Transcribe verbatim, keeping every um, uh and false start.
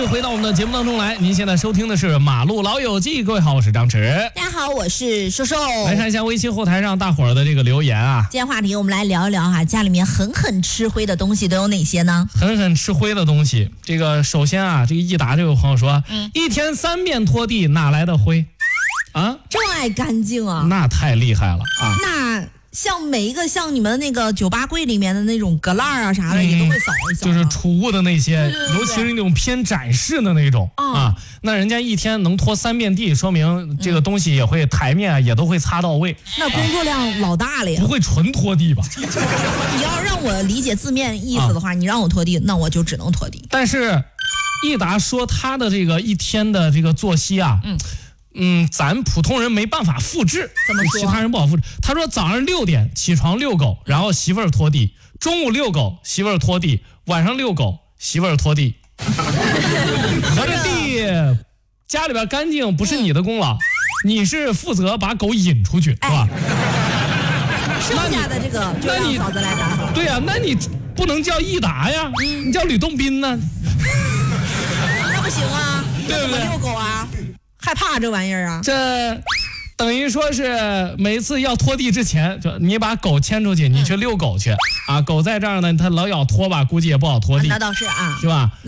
回到我们的节目当中来。您现在收听的是《马路老友记》，各位好，我是张弛。 大家好，我是瘦瘦。 来看一下微信后台上大伙儿的这个留言啊。 今天话题我们来聊一聊哈，家里面狠狠吃灰的东西都有哪些呢？ 狠狠吃灰的东西，这个首先啊，这个益达这位朋友说， 嗯， 一天三遍拖地，哪来的灰？啊， 这么爱干净啊？ 那太厉害了啊！ 那像每一个像你们那个酒吧柜里面的那种隔烂啊啥的，嗯、也都会扫一扫， 就是储物的那些， 对对对对， 尤其是那种偏展示的那种、哦、啊，那人家一天能拖三遍地，说明这个东西也会、嗯、台面、啊、也都会擦到位。 那工作量老大了呀！ 不会纯拖地吧？ 你要让我理解字面意思的话，啊、你让我拖地，那我就只能拖地。 但是，益达说他的这个一天的这个作息啊，嗯。嗯，咱普通人没办法复制， 怎么说？ 其他人不好复制。他说早上六点起床遛狗，然后媳妇儿拖地；中午遛狗，媳妇儿拖地；晚上遛狗，媳妇儿拖地。合着地家里边干净不是你的功劳，你是负责把狗引出去，是吧？ 剩下的这个就让嫂子来打扫。 对呀、啊，那你不能叫益达呀，嗯、你叫吕洞宾呢？ 那不行啊， 对不对？ 遛狗啊。害怕这玩意儿啊！ 这等于说是每次要拖地之前，就你把狗牵出去，你去遛狗去、嗯、啊。狗在这儿呢，它老咬拖把，估计也不好拖地。 那倒是啊， 是吧？